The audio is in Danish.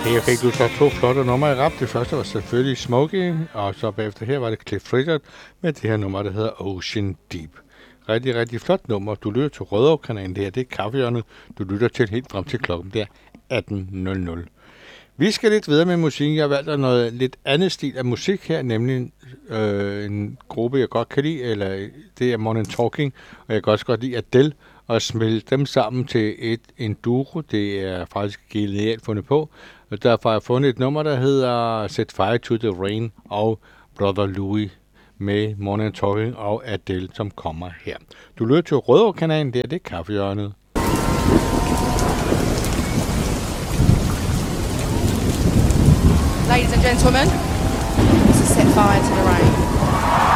Her fik du så to flotte numre i rap. Det første var selvfølgelig Smoking, og så bagefter her var det Cliff Richard med det her nummer, der hedder Ocean Deep. Rigtig, rigtig flot nummer. Du lytter til Rødovre-kanalen. Det her, det er Kaffehjørnet. Du lytter til helt frem til klokken der 18.00. Vi skal lidt videre med musik. Jeg har valgt noget lidt andet stil af musik her, nemlig en gruppe, jeg godt kan lide, eller det er Modern Talking, og jeg kan også godt lide Adele, og smelte dem sammen til en duo. Det er faktisk genialt fundet på. Og derfor har jeg fundet et nummer, der hedder Set Fire to the Rain og Brother Louie med Modern Talking og Adele, som kommer her. Du lytter til Rødovre-kanalen, det er Kaffehjørnet. Ladies and gentlemen, this is Set Fire to the Rain.